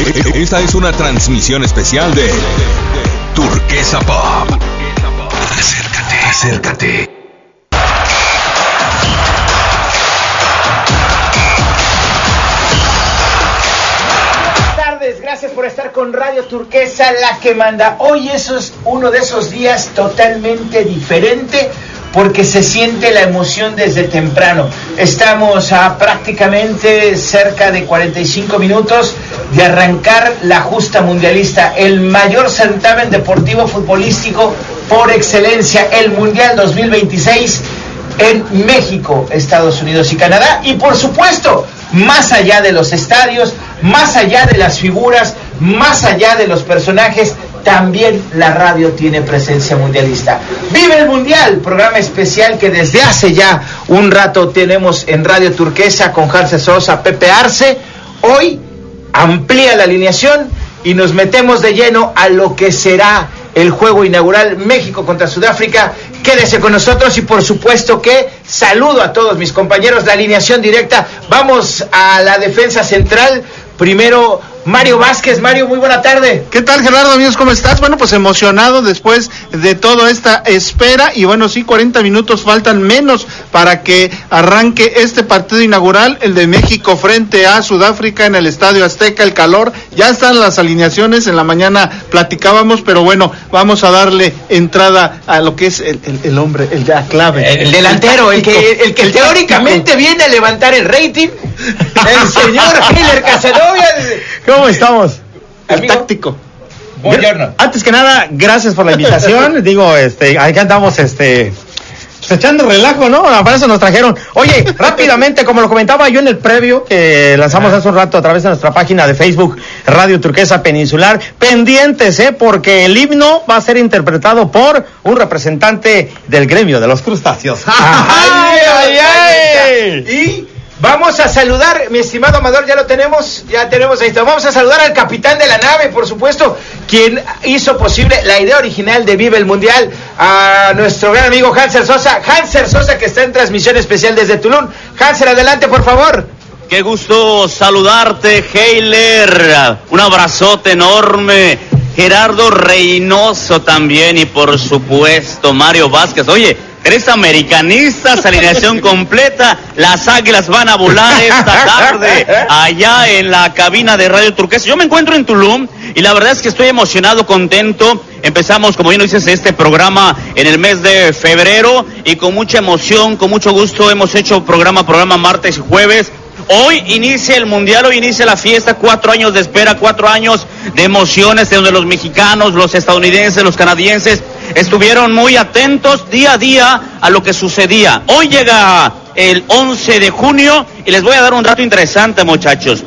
Esta es una transmisión especial de Turquesa Pop. Acércate. Gracias por estar con Radio Turquesa, la que manda. Hoy eso es uno de esos días totalmente diferente porque se siente la emoción desde temprano. Estamos a prácticamente cerca de 45 minutos de arrancar la justa mundialista, el mayor certamen deportivo futbolístico por excelencia, el Mundial 2026 en México, Estados Unidos y Canadá. Y por supuesto, más allá de los estadios, más allá de las figuras, más allá de los personajes, también la radio tiene presencia mundialista. ¡Vive el Mundial! Programa especial que desde hace ya un rato tenemos en Radio Turquesa con Hansel Sosa, Pepe Arce. Hoy amplía la alineación y nos metemos de lleno a lo que será el juego inaugural México contra Sudáfrica. Quédese con nosotros y por supuesto que saludo a todos mis compañeros de alineación directa. Vamos a la defensa central. Primero, Mario Vázquez. Mario, muy buena tarde. ¿Qué tal, Gerardo, amigos? ¿Cómo estás? Bueno, pues emocionado después de toda esta espera. Y bueno, sí, 40 minutos faltan menos para que arranque este partido inaugural, el de México frente a Sudáfrica en el Estadio Azteca. El calor, ya están las alineaciones, en la mañana platicábamos, pero bueno, vamos a darle entrada a lo que es el hombre, el ya clave. El delantero, el que teóricamente viene a levantar el rating, el señor Hiller Casadovia. ¿Cómo estamos? El amigo, táctico. Buongiorno. Antes que nada, gracias por la invitación. Digo, aquí andamos, echando relajo, ¿no? Para eso nos trajeron. Oye, rápidamente, como lo comentaba yo en el previo que lanzamos hace un rato a través de nuestra página de Facebook, Radio Turquesa Peninsular, pendientes, porque el himno va a ser interpretado por un representante del gremio de los crustáceos. ¡Ay! Y vamos a saludar, mi estimado Amador, ya tenemos ahí está. Vamos a saludar al capitán de la nave, por supuesto, quien hizo posible la idea original de Vive el Mundial, a nuestro gran amigo Hansel Sosa, que está en transmisión especial desde Tulum. Hansel, adelante, por favor. Qué gusto saludarte, Heiler. Un abrazote enorme. Gerardo Reynoso también, y por supuesto Mario Vázquez. Oye, eres americanista, alineación completa. Las águilas van a volar esta tarde allá en la cabina de Radio Turquesa. Yo me encuentro en Tulum y la verdad es que estoy emocionado, contento. Empezamos, como bien lo dices, este programa en el mes de febrero y con mucha emoción, con mucho gusto hemos hecho programa martes y jueves. Hoy inicia el Mundial, hoy inicia la fiesta, 4 años de espera, 4 años de emociones, de donde los mexicanos, los estadounidenses, los canadienses estuvieron muy atentos día a día a lo que sucedía. Hoy llega el 11 de junio y les voy a dar un dato interesante, muchachos.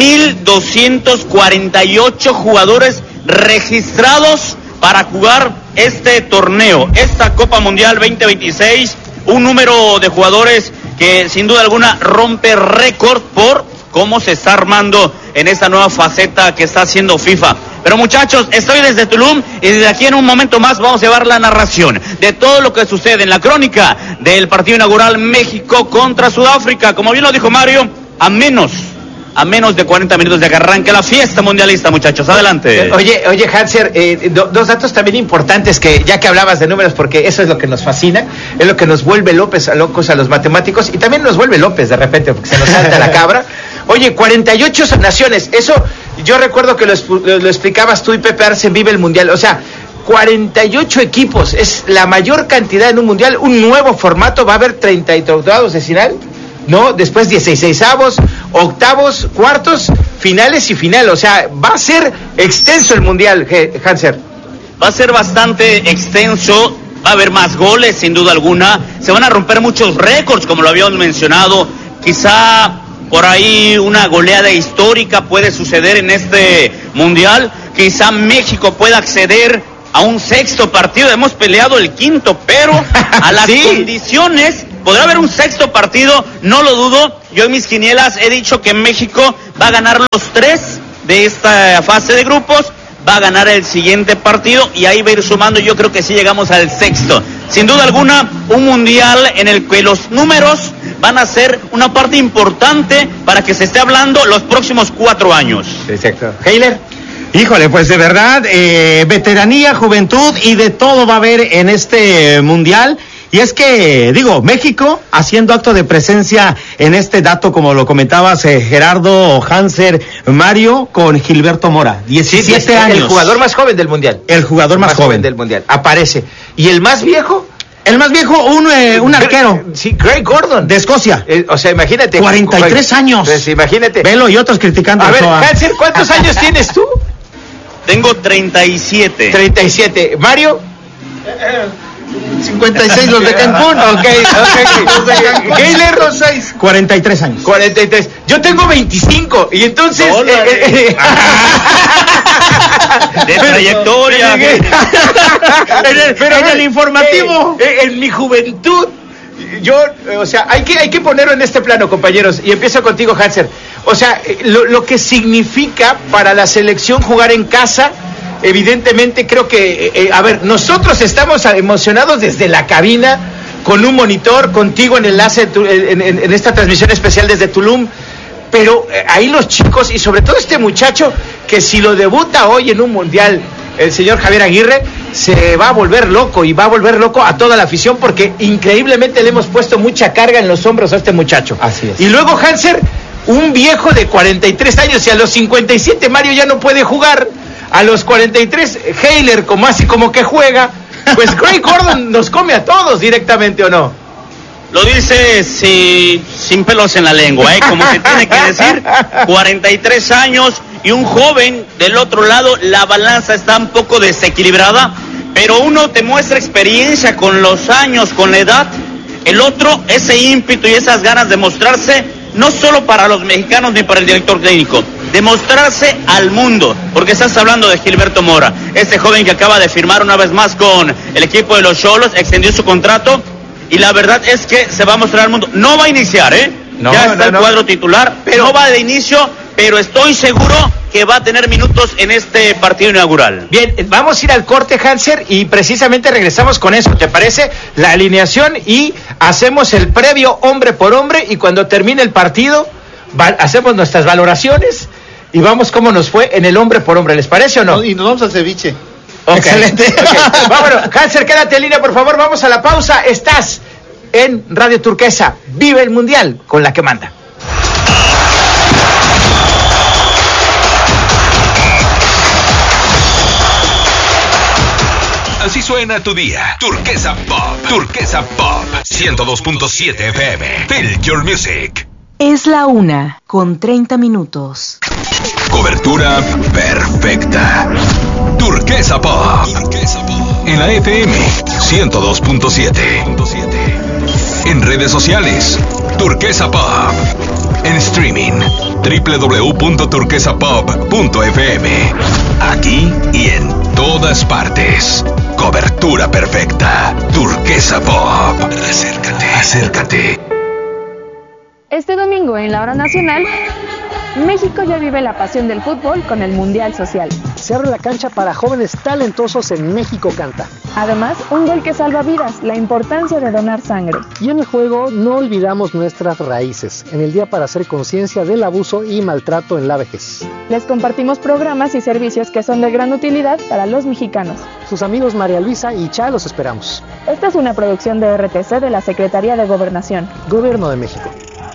1,248 jugadores registrados para jugar este torneo, esta Copa Mundial 2026, un número de jugadores que sin duda alguna rompe récord por cómo se está armando en esta nueva faceta que está haciendo FIFA. Pero muchachos, estoy desde Tulum y desde aquí en un momento más vamos a llevar la narración de todo lo que sucede en la crónica del partido inaugural México contra Sudáfrica. Como bien lo dijo Mario, a menos de 40 minutos de que arranque la fiesta mundialista, muchachos. Adelante. Oye, Hansel, dos datos también importantes, que ya que hablabas de números, porque eso es lo que nos fascina, es lo que nos vuelve locos a los matemáticos, y también nos vuelve López de repente, porque se nos salta la cabra. Oye, 48 naciones, eso yo recuerdo que lo explicabas tú y Pepe Arce en Vive el Mundial, o sea, 48 equipos, es la mayor cantidad en un mundial, un nuevo formato, va a haber 32avos de final, ¿no? Después 16avos, octavos, cuartos, finales y final, o sea, va a ser extenso el mundial, Hansel. Va a ser bastante extenso, va a haber más goles sin duda alguna, se van a romper muchos récords como lo habíamos mencionado, quizá por ahí una goleada histórica puede suceder en este mundial, quizá México pueda acceder a un 6º partido, hemos peleado el 5º, pero a las condiciones, podrá haber un 6º partido, no lo dudo. Yo en mis quinielas he dicho que México va a ganar los 3 de esta fase de grupos, va a ganar el siguiente partido y ahí va a ir sumando, yo creo que sí llegamos al 6º. Sin duda alguna, un mundial en el que los números van a ser una parte importante para que se esté hablando los próximos 4 años. Exacto. Heiler. Híjole, pues de verdad, veteranía, juventud y de todo va a haber en este mundial. Y es que, México haciendo acto de presencia en este dato, como lo comentabas, Gerardo, Hanser, Mario, con Gilberto Mora, 17 años. El jugador más joven del mundial. El jugador más joven del mundial. Aparece. ¿Y el más viejo? El más viejo, un arquero. Sí, Greg Gordon. De Escocia. O sea, imagínate. 43 años. Pues imagínate. Velo y otros criticando. A ver, Hanser, ¿cuántos años tienes tú? Tengo 37. 37. ¿Mario? 56 los de Cancún. Ok. Los de Cancún. Heiler, los 6. 43 años. 43. Yo tengo 25 y entonces... de trayectoria. Pero en el informativo. En mi juventud, hay que ponerlo en este plano, compañeros. Y empiezo contigo, Hanser. O sea, lo que significa para la selección jugar en casa... Evidentemente creo que, nosotros estamos emocionados desde la cabina, con un monitor, contigo en enlace en esta transmisión especial desde Tulum, pero ahí los chicos, y sobre todo este muchacho, que si lo debuta hoy en un mundial, el señor Javier Aguirre, se va a volver loco, y va a volver loco a toda la afición, porque increíblemente le hemos puesto mucha carga en los hombros a este muchacho. Así es. Y luego Hanser, un viejo de 43 años, y a los 57 Mario ya no puede jugar. A los 43, Heiler, como que juega, pues Greg Gordon nos come a todos directamente, ¿o no? Lo dice sin pelos en la lengua, como se tiene que decir. 43 años y un joven del otro lado, la balanza está un poco desequilibrada, pero uno te muestra experiencia con los años, con la edad. El otro, ese ímpetu y esas ganas de mostrarse, no solo para los mexicanos ni para el director técnico, demostrarse al mundo, porque estás hablando de Gilberto Mora, este joven que acaba de firmar una vez más con el equipo de los Xolos, extendió su contrato y la verdad es que se va a mostrar al mundo. No va a iniciar, ya está el cuadro titular, pero no va de inicio, pero estoy seguro que va a tener minutos en este partido inaugural. Bien, vamos a ir al corte, Hanser, y precisamente regresamos con eso, ¿te parece? La alineación y hacemos el previo hombre por hombre, y cuando termine el partido hacemos nuestras valoraciones y vamos cómo nos fue en el hombre por hombre, ¿les parece o no? Y nos vamos al ceviche. Okay. Excelente. Okay. Vámonos, Hanser, quédate en línea, por favor, vamos a la pausa. Estás en Radio Turquesa, vive el Mundial con la que manda. Así suena tu día. Turquesa Pop. Turquesa Pop. 102.7 FM. Feel your music. Es la 1:30. Cobertura perfecta. Turquesa Pop. En la FM 102.7. En redes sociales, Turquesa Pop. En streaming, www.turquesapop.fm. Aquí y en todas partes. Cobertura perfecta. Turquesa Pop. Acércate. Este domingo en la hora nacional, México ya vive la pasión del fútbol con el Mundial Social. Se abre la cancha para jóvenes talentosos en México Canta. Además, un gol que salva vidas, la importancia de donar sangre. Y en el juego no olvidamos nuestras raíces, en el día para hacer conciencia del abuso y maltrato en la vejez. Les compartimos programas y servicios que son de gran utilidad para los mexicanos. Sus amigos María Luisa y Cha los esperamos. Esta es una producción de RTC de la Secretaría de Gobernación. Gobierno de México.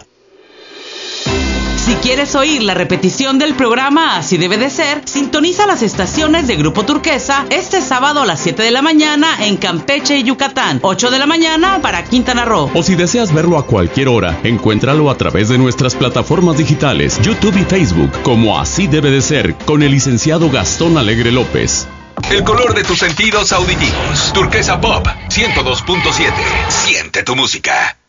Si quieres oír la repetición del programa Así Debe de Ser, sintoniza las estaciones de Grupo Turquesa este sábado a las 7 de la mañana en Campeche y Yucatán, 8 de la mañana para Quintana Roo. O si deseas verlo a cualquier hora, encuéntralo a través de nuestras plataformas digitales, YouTube y Facebook, como Así Debe de Ser, con el licenciado Gastón Alegre López. El color de tus sentidos auditivos. Turquesa Pop 102.7. Siente tu música.